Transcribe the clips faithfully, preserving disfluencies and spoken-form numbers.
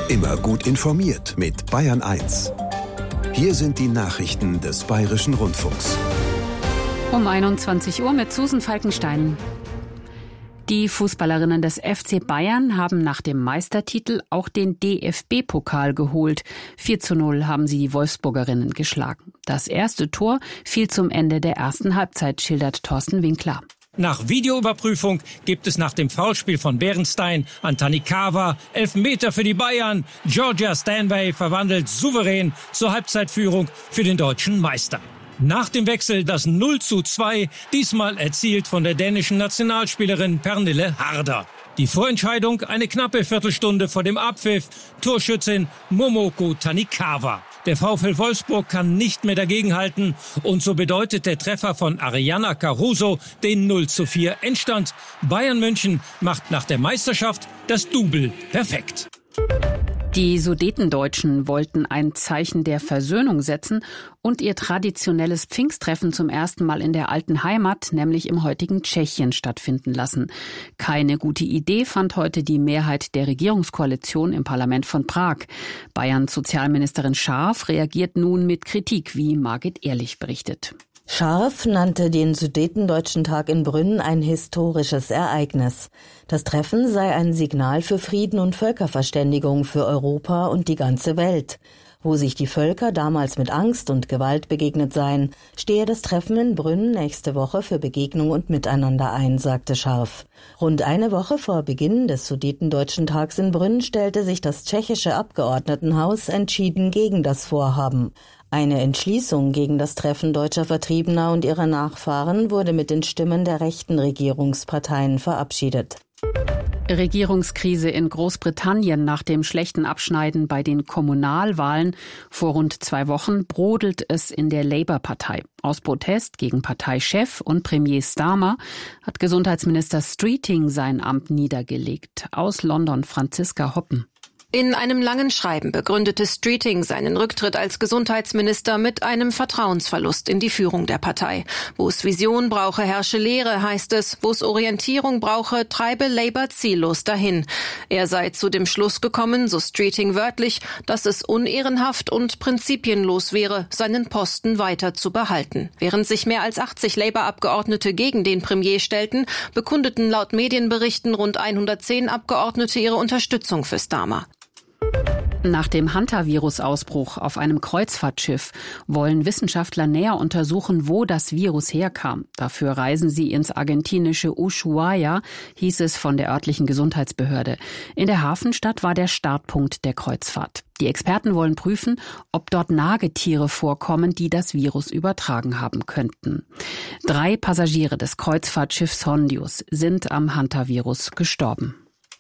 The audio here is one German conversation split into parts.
Immer gut informiert mit Bayern eins. Hier sind die Nachrichten des Bayerischen Rundfunks. Um einundzwanzig Uhr mit Susan Falkenstein. Die Fußballerinnen des F C Bayern haben nach dem Meistertitel auch den D F B-Pokal geholt. vier zu null haben sie die Wolfsburgerinnen geschlagen. Das erste Tor fiel zum Ende der ersten Halbzeit, schildert Thorsten Winkler. Nach Videoüberprüfung gibt es nach dem Foulspiel von Beerenstein an Tanikawa Elfmeter für die Bayern. Georgia Stanway verwandelt souverän zur Halbzeitführung für den deutschen Meister. Nach dem Wechsel das null zu zwei, diesmal erzielt von der dänischen Nationalspielerin Pernille Harder. Die Vorentscheidung eine knappe Viertelstunde vor dem Abpfiff. Torschützin Momoko Tanikawa. Der VfL Wolfsburg kann nicht mehr dagegenhalten und so bedeutet der Treffer von Ariana Caruso den null zu vier Endstand. Bayern München macht nach der Meisterschaft das Double perfekt. Die Sudetendeutschen wollten ein Zeichen der Versöhnung setzen und ihr traditionelles Pfingsttreffen zum ersten Mal in der alten Heimat, nämlich im heutigen Tschechien, stattfinden lassen. Keine gute Idee fand heute die Mehrheit der Regierungskoalition im Parlament von Prag. Bayerns Sozialministerin Scharf reagiert nun mit Kritik, wie Margit Ehrlich berichtet. Scharf nannte den Sudetendeutschen Tag in Brünn ein historisches Ereignis. Das Treffen sei ein Signal für Frieden und Völkerverständigung für Europa und die ganze Welt. Wo sich die Völker damals mit Angst und Gewalt begegnet seien, stehe das Treffen in Brünn nächste Woche für Begegnung und Miteinander ein, sagte Scharf. Rund eine Woche vor Beginn des Sudetendeutschen Tags in Brünn stellte sich das tschechische Abgeordnetenhaus entschieden gegen das Vorhaben. Eine Entschließung gegen das Treffen deutscher Vertriebener und ihrer Nachfahren wurde mit den Stimmen der rechten Regierungsparteien verabschiedet. Regierungskrise in Großbritannien nach dem schlechten Abschneiden bei den Kommunalwahlen vor rund zwei Wochen brodelt es in der Labour-Partei. Aus Protest gegen Parteichef und Premier Starmer hat Gesundheitsminister Streeting sein Amt niedergelegt. Aus London Franziska Hoppen. In einem langen Schreiben begründete Streeting seinen Rücktritt als Gesundheitsminister mit einem Vertrauensverlust in die Führung der Partei. Wo es Vision brauche, herrsche Lehre, heißt es. Wo es Orientierung brauche, treibe Labour ziellos dahin. Er sei zu dem Schluss gekommen, so Streeting wörtlich, dass es unehrenhaft und prinzipienlos wäre, seinen Posten weiter zu behalten. Während sich mehr als achtzig Labour-Abgeordnete gegen den Premier stellten, bekundeten laut Medienberichten rund hundertzehn Abgeordnete ihre Unterstützung für Starmer. Nach dem Hantavirus-Ausbruch auf einem Kreuzfahrtschiff wollen Wissenschaftler näher untersuchen, wo das Virus herkam. Dafür reisen sie ins argentinische Ushuaia, hieß es von der örtlichen Gesundheitsbehörde. In der Hafenstadt war der Startpunkt der Kreuzfahrt. Die Experten wollen prüfen, ob dort Nagetiere vorkommen, die das Virus übertragen haben könnten. Drei Passagiere des Kreuzfahrtschiffs Hondius sind am Hantavirus gestorben.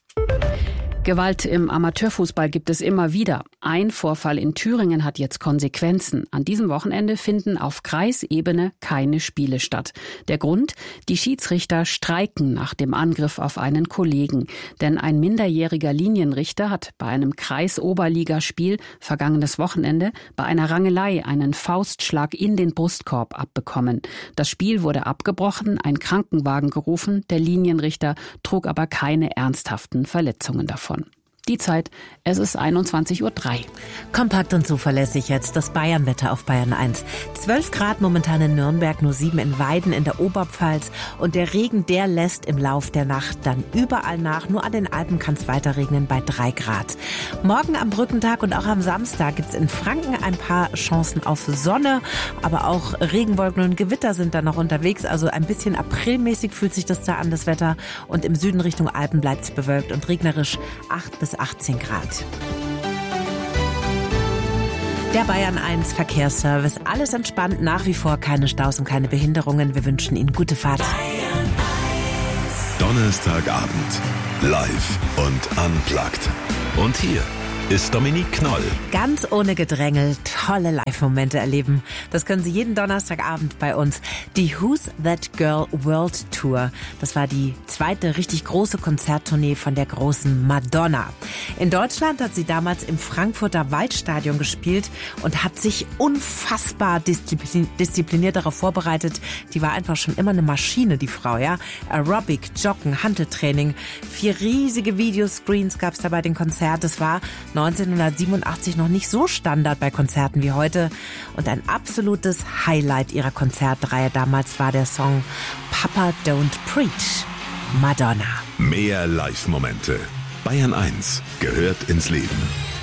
Gewalt im Amateurfußball gibt es immer wieder. Ein Vorfall in Thüringen hat jetzt Konsequenzen. An diesem Wochenende finden auf Kreisebene keine Spiele statt. Der Grund? Die Schiedsrichter streiken nach dem Angriff auf einen Kollegen. Denn ein minderjähriger Linienrichter hat bei einem Kreisoberligaspiel vergangenes Wochenende bei einer Rangelei einen Faustschlag in den Brustkorb abbekommen. Das Spiel wurde abgebrochen, ein Krankenwagen gerufen. Der Linienrichter trug aber keine ernsthaften Verletzungen davon. Die Zeit, es ist einundzwanzig Uhr drei. Kompakt und zuverlässig jetzt das Bayernwetter auf Bayern eins. zwölf Grad momentan in Nürnberg, nur sieben in Weiden in der Oberpfalz. Und der Regen, der lässt im Lauf der Nacht dann überall nach. Nur an den Alpen kann es weiter regnen bei drei Grad. Morgen am Brückentag und auch am Samstag gibt es in Franken ein paar Chancen auf Sonne. Aber auch Regenwolken und Gewitter sind da noch unterwegs. Also ein bisschen aprilmäßig fühlt sich das da an, das Wetter. Und im Süden Richtung Alpen bleibt es bewölkt und regnerisch acht bis achtzehn Grad. Der Bayern eins Verkehrsservice. Alles entspannt, nach wie vor keine Staus und keine Behinderungen. Wir wünschen Ihnen gute Fahrt. Donnerstagabend. Live und unplugged. Und hier ist Dominique Knoll. Ganz ohne Gedrängel tolle Live-Momente erleben. Das können Sie jeden Donnerstagabend bei uns. Die Who's That Girl World Tour. Das war die zweite richtig große Konzerttournee von der großen Madonna. In Deutschland hat sie damals im Frankfurter Waldstadion gespielt und hat sich unfassbar disziplin- diszipliniert darauf vorbereitet. Die war einfach schon immer eine Maschine, die Frau, ja. Aerobic, Joggen, Hanteltraining. Vier riesige Videoscreens gab es da bei dem Konzert. Es war neunzehnhundertsiebenundachtzig noch nicht so Standard bei Konzerten wie heute. Und ein absolutes Highlight ihrer Konzertreihe damals war der Song Papa Don't Preach, Madonna. Mehr Live-Momente. Bayern eins gehört ins Leben.